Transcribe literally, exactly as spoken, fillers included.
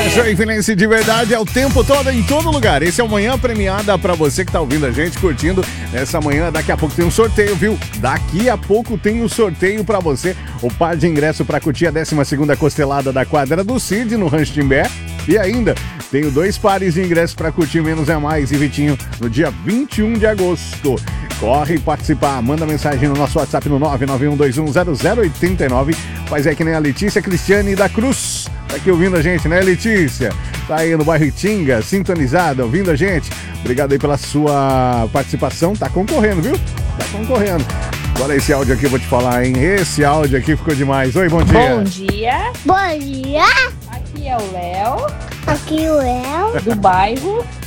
Joinvilense de verdade é o tempo todo, em todo lugar. Esse é o Manhã Premiada pra você que tá ouvindo a gente, curtindo essa manhã. Daqui a pouco tem um sorteio, viu? Daqui a pouco tem um sorteio pra você. O par de ingresso pra curtir a décima segunda costelada da quadra do Cid no Rancho Timbé. E ainda tenho dois pares de ingressos pra curtir Menos é Mais e Vitinho no dia vinte e um de agosto. Corre participar, manda mensagem no nosso WhatsApp no nove nove um dois um zero zero oito nove. Faz aí que nem a Letícia Cristiane da Cruz. Tá aqui ouvindo a gente, né, Letícia? Tá aí no bairro Itinga, sintonizada, ouvindo a gente. Obrigado aí pela sua participação. Tá concorrendo, viu? Tá concorrendo. Agora esse áudio aqui eu vou te falar, hein? Esse áudio aqui ficou demais. Oi, bom dia. Bom dia. Bom dia. Aqui é o Léo, Aqui o El. do bairro